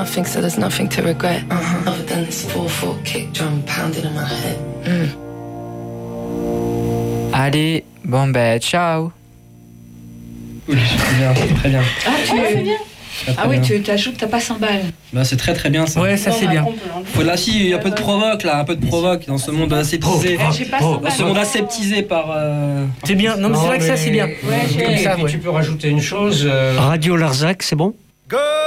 nothing, so there's nothing to regret. Other than this 4/4 kick drum pounding in my head. Allez, bon ben, ciao. Oui, bien, très bien. Ah, c'est bien. Très Oui, bien. tu ajoutes, t'as pas 100 balles. Bah, c'est très très bien ça. Ouais, ça c'est bien. Faut là, si, il y a un peu de provoque là, un peu de provoque dans ce monde aseptisé. J'ai pas 100 Dans ce balles. monde aseptisé par. C'est bien. Non, mais c'est vrai que ça c'est bien. Ouais, j'ai- Comme ça, Et puis ouais. tu peux rajouter une chose. Radio Larzac, c'est bon? Go